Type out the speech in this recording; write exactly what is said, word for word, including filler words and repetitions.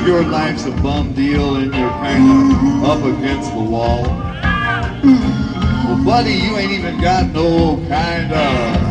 think your life's a bum deal and you're kind of up against the wall? Well, buddy, you ain't even got no kind of